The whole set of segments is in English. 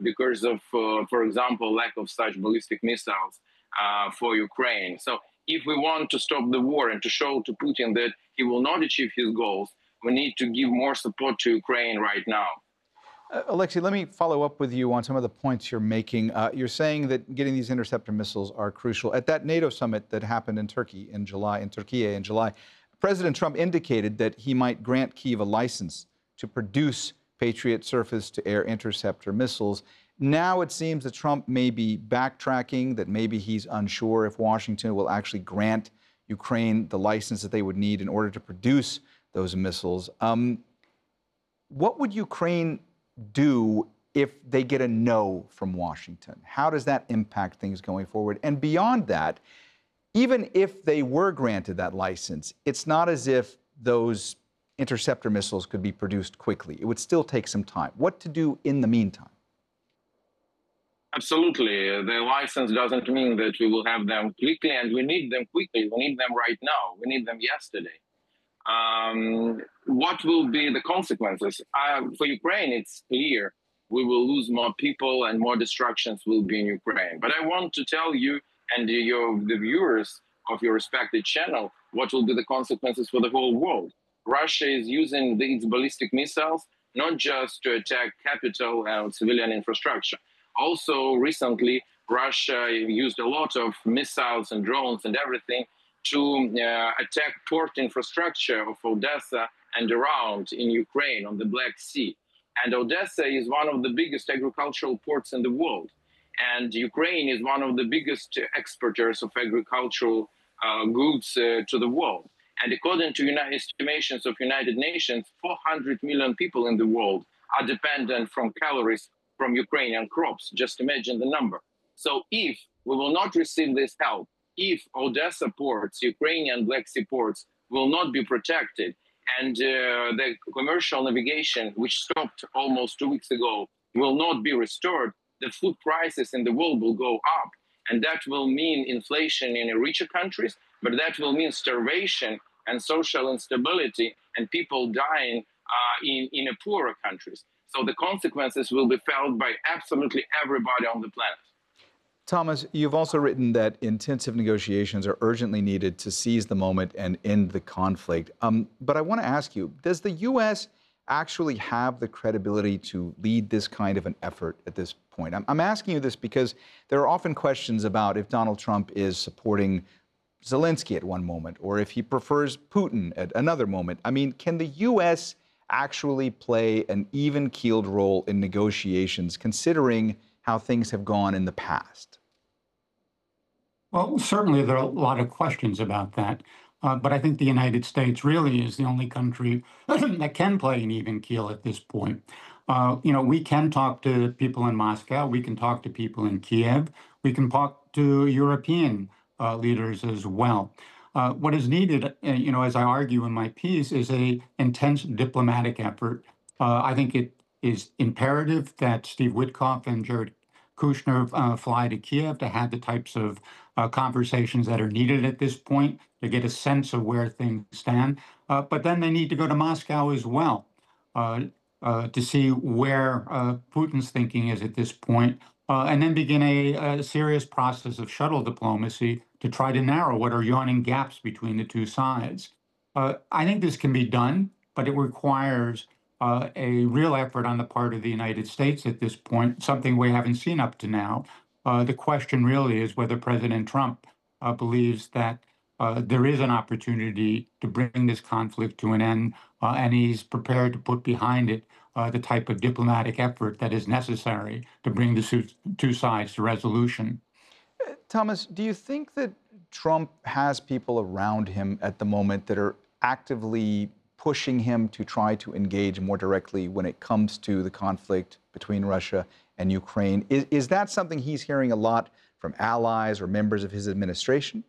because of, for example, lack of such ballistic missiles for Ukraine. So if we want to stop the war and to show to Putin that he will not achieve his goals, we need to give more support to Ukraine right now. Alexei, let me follow up with you on some of the points you're making. You're saying that getting these interceptor missiles are crucial. At that NATO summit that happened in Turkey in July, President Trump indicated that he might grant Kyiv a license to produce Patriot surface-to-air interceptor missiles. Now it seems that Trump may be backtracking, that maybe he's unsure if Washington will actually grant Ukraine the license that they would need in order to produce those missiles. What would Ukraine do if they get a no from Washington? How does that impact things going forward? And beyond that, even if they were granted that license, it's not as if those interceptor missiles could be produced quickly. It would still take some time. What to do in the meantime? Absolutely. The license doesn't mean that we will have them quickly, and we need them quickly. We need them right now. We need them yesterday. What will be the consequences? For Ukraine, it's clear we will lose more people and more destructions will be in Ukraine. But I want to tell you and the viewers of your respected channel what will be the consequences for the whole world. Russia is using its ballistic missiles not just to attack capital and civilian infrastructure. Also, recently, Russia used a lot of missiles and drones and everything to attack port infrastructure of Odessa and around in Ukraine on the Black Sea. And Odessa is one of the biggest agricultural ports in the world. And Ukraine is one of the biggest exporters of agricultural goods to the world. And according to estimations of United Nations, 400 million people in the world are dependent from calories from Ukrainian crops. Just imagine the number. So if we will not receive this help, if Odessa ports, Ukrainian Black Sea ports will not be protected, and the commercial navigation, which stopped almost 2 weeks ago, will not be restored, the food prices in the world will go up. And that will mean inflation in richer countries, but that will mean starvation and social instability and people dying in poorer countries. So the consequences will be felt by absolutely everybody on the planet. Thomas, you've also written that intensive negotiations are urgently needed to seize the moment and end the conflict. But I want to ask you, does the U.S. actually have the credibility to lead this kind of an effort at this point? I'm asking you this because there are often questions about if Donald Trump is supporting Zelensky at one moment or if he prefers Putin at another moment. I mean, can the U.S. actually play an even-keeled role in negotiations, considering how things have gone in the past? Well, certainly there are a lot of questions about that. But I think the United States really is the only country that can play an even keel at this point. We can talk to people in Moscow. We can talk to people in Kiev. We can talk to European leaders as well. What is needed, as I argue in my piece, is an intense diplomatic effort. I think it is imperative that Steve Witkoff and Jared Kushner fly to Kiev to have the types of conversations that are needed at this point to get a sense of where things stand. But then they need to go to Moscow as well to see where Putin's thinking is at this point, and then begin a serious process of shuttle diplomacy to try to narrow what are yawning gaps between the two sides. I think this can be done, but it requires a real effort on the part of the United States at this point, something we haven't seen up to now. The question really is whether President Trump believes that there is an opportunity to bring this conflict to an end, and he's prepared to put behind it the type of diplomatic effort that is necessary to bring the two sides to resolution. Thomas, do you think that Trump has people around him at the moment that are actively pushing him to try to engage more directly when it comes to the conflict between Russia and Ukraine? Is that something he's hearing a lot from allies or members of his administration?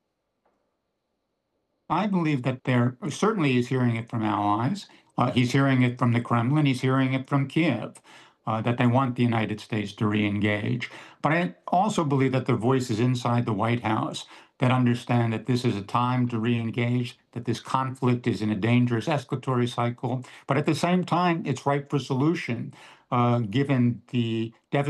I believe that certainly he's hearing it from allies. He's hearing it from the Kremlin. He's hearing it from Kiev, that they want the United States to re-engage. But I also believe that there are voices inside the White House that understand that this is a time to re-engage, that this conflict is in a dangerous escalatory cycle. But at the same time, it's ripe for solution, given the devastating